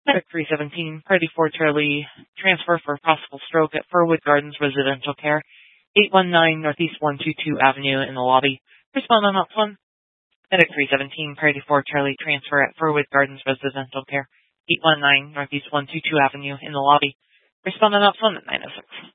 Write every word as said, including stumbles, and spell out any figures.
Medic three seventeen, Party four Charlie, transfer for possible stroke at Furwood Gardens Residential Care, eight one nine Northeast one twenty-two Avenue in the lobby. Respond on ops one. Medic three seventeen, Party four Charlie, transfer at Furwood Gardens Residential Care, eight one nine Northeast one twenty-two Avenue in the lobby. Respond on ops one at nine oh six.